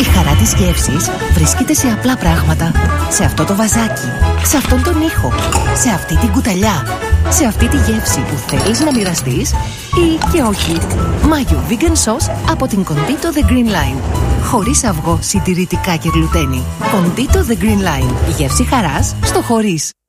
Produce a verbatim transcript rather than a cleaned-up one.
Η χαρά της γεύσης βρίσκεται σε απλά πράγματα. Σε αυτό το βαζάκι, σε αυτόν τον ήχο, σε αυτή την κουταλιά, σε αυτή τη γεύση που θέλεις να μοιραστείς ή και όχι. Μάγιο Vegan Sauce από την Condito The Green Line. Χωρίς αυγό, συντηρητικά και γλουτένι. Condito The Green Line. Η γεύση χαράς στο χωρίς.